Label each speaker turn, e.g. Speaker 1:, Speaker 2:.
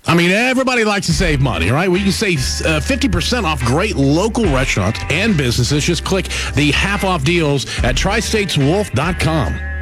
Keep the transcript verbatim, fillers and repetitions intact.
Speaker 1: I mean, everybody likes to save money, right? We can save uh, fifty percent off great local restaurants and businesses. Just click the half-off deals at tri states wolf dot com.